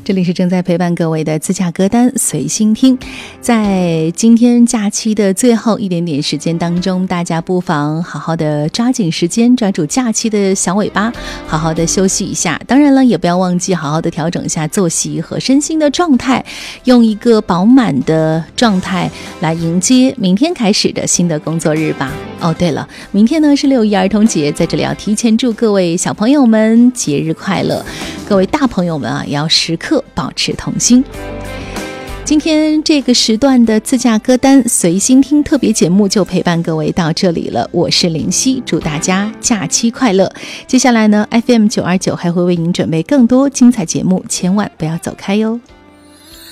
这里是正在陪伴各位的自驾歌单随心听。在今天假期的最后一点点时间当中，大家不妨好好的抓紧时间，抓住假期的小尾巴，好好的休息一下。当然了，也不要忘记好好的调整一下作息和身心的状态，用一个饱满的状态来迎接明天开始的新的工作日吧。哦，对了，明天呢是6·1儿童节，在这里要提前祝各位小朋友们节日快乐，各位大朋友们也要时刻保持童心。今天这个时段的自驾歌单随心听特别节目就陪伴各位到这里了，我是林夕，祝大家假期快乐。接下来呢 FM 929还会为您准备更多精彩节目，千万不要走开哟。